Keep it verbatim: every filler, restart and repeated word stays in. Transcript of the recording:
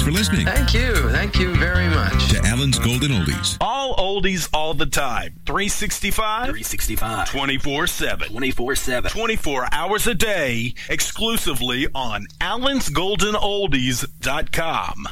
for listening. Thank you. Thank you very much. To Alan's Golden Oldies. All oldies all the time. three sixty-five. three sixty-five. twenty-four seven. twenty-four seven. twenty-four hours a day, exclusively on allens golden oldies dot com.